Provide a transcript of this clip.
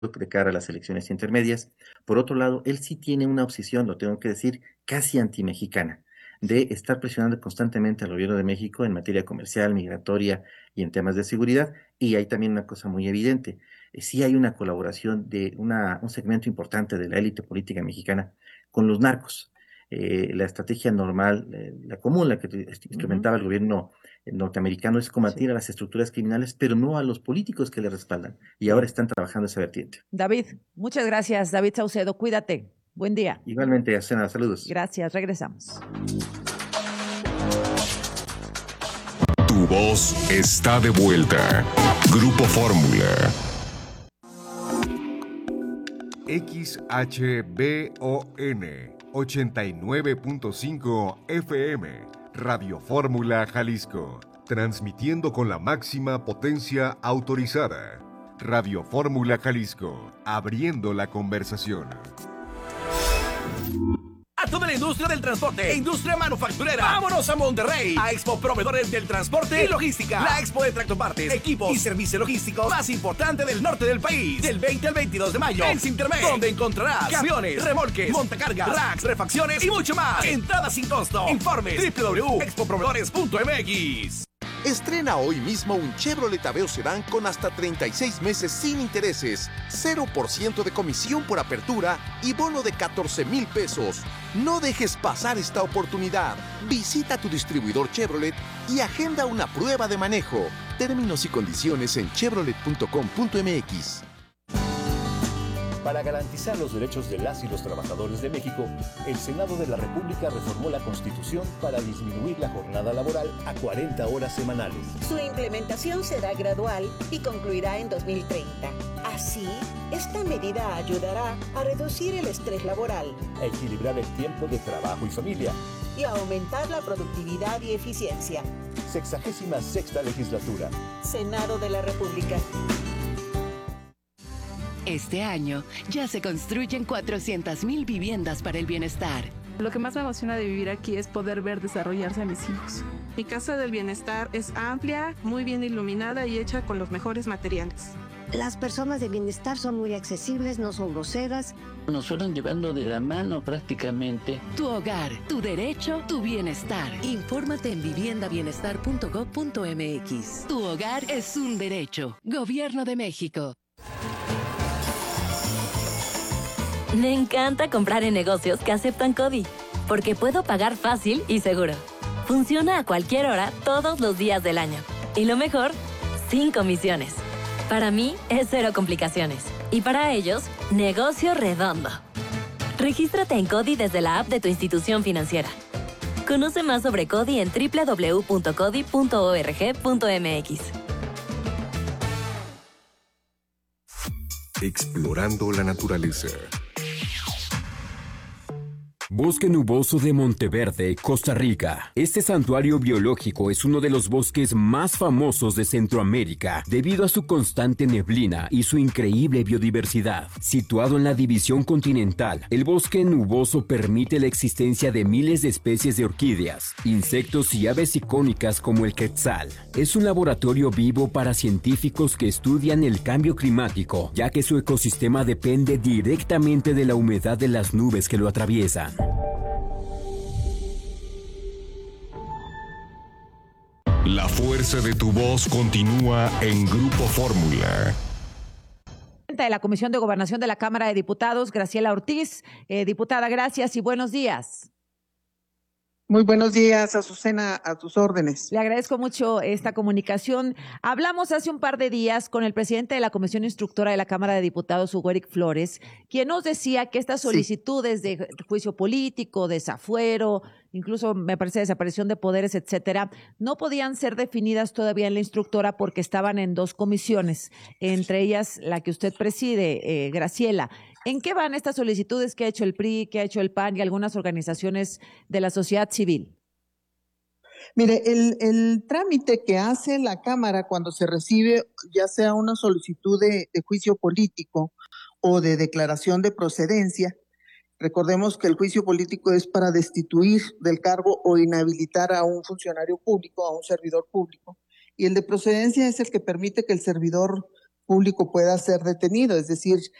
de cara a las elecciones intermedias. Por otro lado, él sí tiene una obsesión, lo tengo que decir, casi antimexicana, de estar presionando constantemente al gobierno de México en materia comercial, migratoria y en temas de seguridad. Y hay también una cosa muy evidente, sí hay una colaboración de un segmento importante de la élite política mexicana con los narcos. La estrategia normal, la común, la que implementaba el gobierno norteamericano es combatir a las estructuras criminales, pero no a los políticos que le respaldan. Y ahora están trabajando esa vertiente. David, muchas gracias. David Saucedo, cuídate. Buen día. Igualmente, Azucena, saludos. Gracias, regresamos. Tu voz está de vuelta. Grupo Fórmula. XHBON 89.5 FM, Radio Fórmula Jalisco, transmitiendo con la máxima potencia autorizada. Radio Fórmula Jalisco, abriendo la conversación. A toda la industria del transporte e industria manufacturera, vámonos a Monterrey, a Expo Proveedores del Transporte y Logística, la expo de tractopartes, equipos y servicios logísticos más importante del norte del país, del 20 al 22 de mayo, en Cintermex, donde encontrarás camiones, remolques, montacargas, racks, refacciones y mucho más. Entrada sin costo. Informes www.expoproveedores.mx. Estrena hoy mismo un Chevrolet Aveo Sedán con hasta 36 meses sin intereses, 0% de comisión por apertura y bono de 14,000 pesos. No dejes pasar esta oportunidad. Visita tu distribuidor Chevrolet y agenda una prueba de manejo. Términos y condiciones en chevrolet.com.mx. Para garantizar los derechos de las y los trabajadores de México, el Senado de la República reformó la Constitución para disminuir la jornada laboral a 40 horas semanales. Su implementación será gradual y concluirá en 2030. Así, esta medida ayudará a reducir el estrés laboral, a equilibrar el tiempo de trabajo y familia y a aumentar la productividad y eficiencia. 66ª legislatura. Senado de la República. Este año ya se construyen 400,000 viviendas para el bienestar. Lo que más me emociona de vivir aquí es poder ver desarrollarse a mis hijos. Mi casa del bienestar es amplia, muy bien iluminada y hecha con los mejores materiales. Las personas de bienestar son muy accesibles, no son groseras. Nos fueron llevando de la mano prácticamente. Tu hogar, tu derecho, tu bienestar. Infórmate en viviendabienestar.gov.mx. Tu hogar es un derecho. Gobierno de México. Me encanta comprar en negocios que aceptan CODI, porque puedo pagar fácil y seguro. Funciona a cualquier hora, todos los días del año. Y lo mejor, sin comisiones. Para mí, es cero complicaciones. Y para ellos, negocio redondo. Regístrate en CODI desde la app de tu institución financiera. Conoce más sobre CODI en www.codi.org.mx. Explorando la naturaleza. Bosque Nuboso de Monteverde, Costa Rica. Este santuario biológico es uno de los bosques más famosos de Centroamérica debido a su constante neblina y su increíble biodiversidad. Situado en la división continental, el bosque nuboso permite la existencia de miles de especies de orquídeas, insectos y aves icónicas como el quetzal. Es un laboratorio vivo para científicos que estudian el cambio climático, ya que su ecosistema depende directamente de la humedad de las nubes que lo atraviesan. La fuerza de tu voz continúa en Grupo Fórmula. De la Comisión de Gobernación de la Cámara de Diputados, Graciela Ortiz. Diputada, gracias y buenos días. Muy buenos días, Azucena, a tus órdenes. Le agradezco mucho esta comunicación. Hablamos hace un par de días con el presidente de la Comisión Instructora de la Cámara de Diputados, Hugo Eric Flores, quien nos decía que estas solicitudes de juicio político, desafuero, incluso me parece desaparición de poderes, etcétera, no podían ser definidas todavía en la instructora porque estaban en dos comisiones, entre ellas la que usted preside, Graciela. ¿En qué van estas solicitudes que ha hecho el PRI, que ha hecho el PAN y algunas organizaciones de la sociedad civil? Mire, el trámite que hace la Cámara cuando se recibe ya sea una solicitud de juicio político o de declaración de procedencia, recordemos que el juicio político es para destituir del cargo o inhabilitar a un funcionario público, a un servidor público, y el de procedencia es el que permite que el servidor público pueda ser detenido, es decir,